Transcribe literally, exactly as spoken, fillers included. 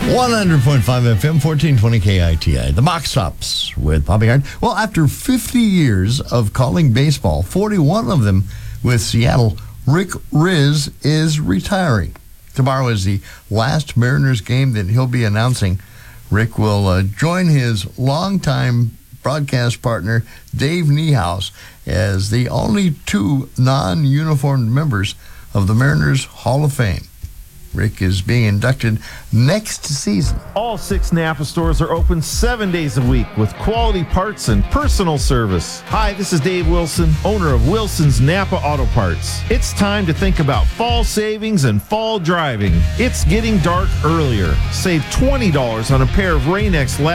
one hundred point five F M, fourteen twenty K I T I. The Mock Stops with Bobby Hart. Well, after fifty years of calling baseball, forty-one of them with Seattle, Rick Rizzs is retiring. Tomorrow is the last Mariners game that he'll be announcing. Rick will uh, join his longtime broadcast partner, Dave Niehaus, as the only two non-uniformed members of the Mariners Hall of Fame. Rick is being inducted next season. All six Napa stores are open seven days a week with quality parts and personal service. Hi, this is Dave Wilson, owner of Wilson's Napa Auto Parts. It's time to think about fall savings and fall driving. It's getting dark earlier. Save twenty dollars on a pair of Rain-X